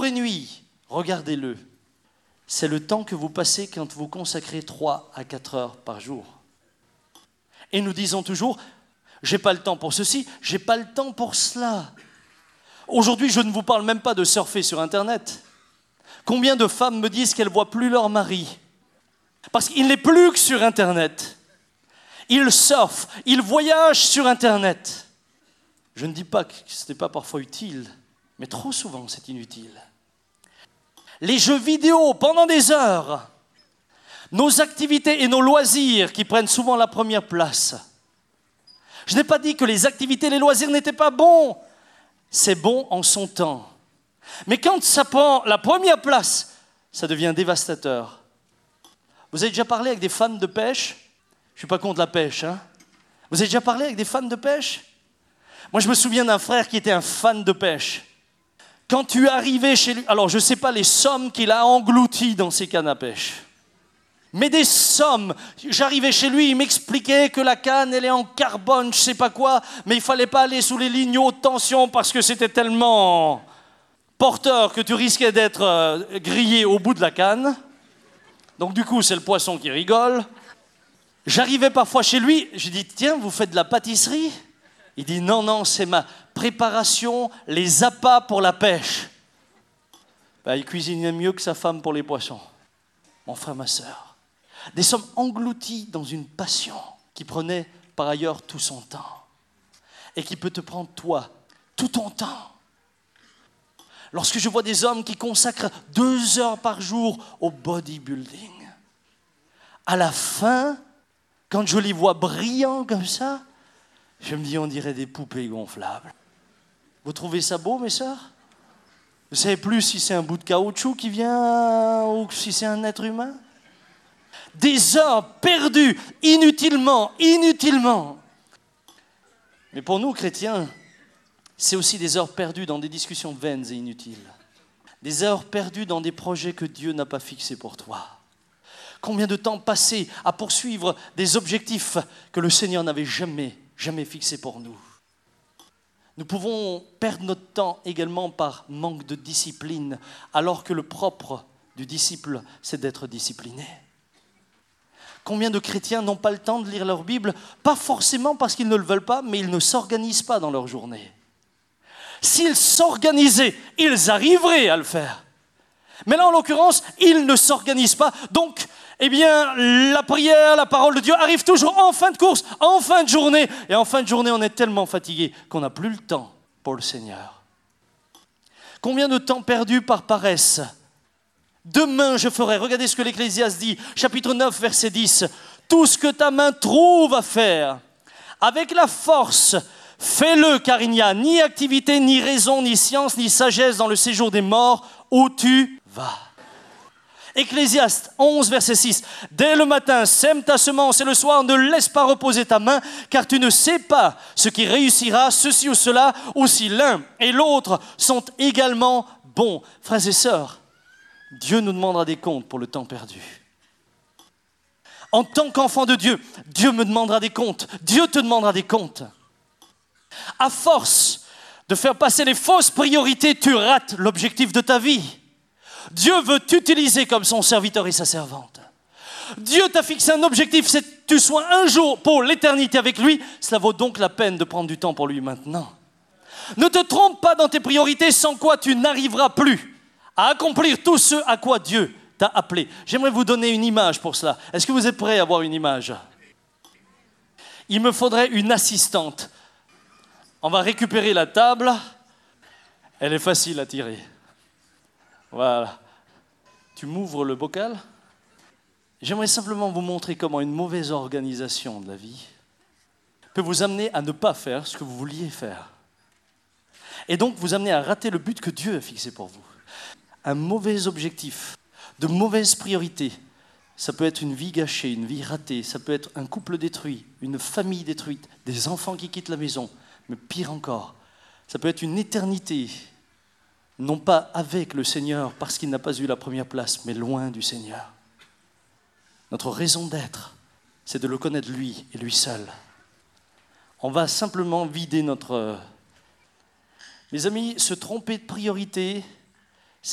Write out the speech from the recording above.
jour et nuit, regardez-le. C'est le temps que vous passez quand vous consacrez 3 à 4 heures par jour. Et nous disons toujours, j'ai pas le temps pour ceci, j'ai pas le temps pour cela. Aujourd'hui, je ne vous parle même pas de surfer sur Internet. Combien de femmes me disent qu'elles ne voient plus leur mari? Parce qu'il n'est plus que sur Internet. Ils surfent, ils voyagent sur Internet. Je ne dis pas que ce n'est pas parfois utile, mais trop souvent c'est inutile. Les jeux vidéo pendant des heures, nos activités et nos loisirs qui prennent souvent la première place. Je n'ai pas dit que les activités et les loisirs n'étaient pas bons. C'est bon en son temps. Mais quand ça prend la première place, ça devient dévastateur. Vous avez déjà parlé avec des fans de pêche? Je ne suis pas contre la pêche, hein? Vous avez déjà parlé avec des fans de pêche? Moi, je me souviens d'un frère qui était un fan de pêche. Quand tu arrivais chez lui, alors je ne sais pas les sommes qu'il a englouties dans ses cannes à pêche, mais des sommes. J'arrivais chez lui, il m'expliquait que la canne, elle est en carbone, je ne sais pas quoi, mais il ne fallait pas aller sous les lignes haute tension parce que c'était tellement porteur que tu risquais d'être grillé au bout de la canne. Donc du coup, c'est le poisson qui rigole. J'arrivais parfois chez lui, je dis « Tiens, vous faites de la pâtisserie ?» Il dit « Non, c'est ma préparation, les appâts pour la pêche. » Il cuisinait mieux que sa femme pour les poissons. Mon frère, ma sœur. Des sommes englouties dans une passion qui prenait par ailleurs tout son temps et qui peut te prendre, toi, tout ton temps. Lorsque je vois des hommes qui consacrent 2 heures par jour au bodybuilding, à la fin, quand je les vois brillants comme ça, je me dis, on dirait des poupées gonflables. Vous trouvez ça beau, mes sœurs? Vous ne savez plus si c'est un bout de caoutchouc qui vient ou si c'est un être humain? Des heures perdues inutilement. Mais pour nous, chrétiens, c'est aussi des heures perdues dans des discussions vaines et inutiles. Des heures perdues dans des projets que Dieu n'a pas fixés pour toi. Combien de temps passé à poursuivre des objectifs que le Seigneur n'avait jamais fixés pour nous. Nous pouvons perdre notre temps également par manque de discipline, alors que le propre du disciple, c'est d'être discipliné. Combien de chrétiens n'ont pas le temps de lire leur Bible, pas forcément parce qu'ils ne le veulent pas, mais ils ne s'organisent pas dans leur journée. S'ils s'organisaient, ils arriveraient à le faire. Mais là, en l'occurrence, ils ne s'organisent pas. Donc, la prière, la parole de Dieu arrive toujours en fin de course, en fin de journée. Et en fin de journée, on est tellement fatigué qu'on n'a plus le temps pour le Seigneur. Combien de temps perdu par paresse? Demain, je ferai. Regardez ce que l'Ecclésiaste dit, chapitre 9, verset 10. Tout ce que ta main trouve à faire, avec la force, fais-le, car il n'y a ni activité, ni raison, ni science, ni sagesse dans le séjour des morts où tu vas. Ecclésiaste 11, verset 6. Dès le matin, sème ta semence et le soir, ne laisse pas reposer ta main, car tu ne sais pas ce qui réussira, ceci ou cela, ou si l'un et l'autre sont également bons. Frères et sœurs, Dieu nous demandera des comptes pour le temps perdu. En tant qu'enfant de Dieu, Dieu me demandera des comptes. Dieu te demandera des comptes. À force de faire passer les fausses priorités, tu rates l'objectif de ta vie. Dieu veut t'utiliser comme son serviteur et sa servante. Dieu t'a fixé un objectif, c'est que tu sois un jour pour l'éternité avec lui. Cela vaut donc la peine de prendre du temps pour lui maintenant. Ne te trompe pas dans tes priorités, sans quoi tu n'arriveras plus à accomplir tout ce à quoi Dieu t'a appelé. J'aimerais vous donner une image pour cela. Est-ce que vous êtes prêts à avoir une image? Il me faudrait une assistante. On va récupérer la table. Elle est facile à tirer. Voilà. Tu m'ouvres le bocal. J'aimerais simplement vous montrer comment une mauvaise organisation de la vie peut vous amener à ne pas faire ce que vous vouliez faire. Et donc vous amener à rater le but que Dieu a fixé pour vous. Un mauvais objectif, de mauvaises priorités, ça peut être une vie gâchée, une vie ratée, ça peut être un couple détruit, une famille détruite, des enfants qui quittent la maison, mais pire encore, ça peut être une éternité, non pas avec le Seigneur parce qu'il n'a pas eu la première place, mais loin du Seigneur. Notre raison d'être, c'est de le connaître lui et lui seul. On va simplement vider notre... Mes amis, se tromper de priorité,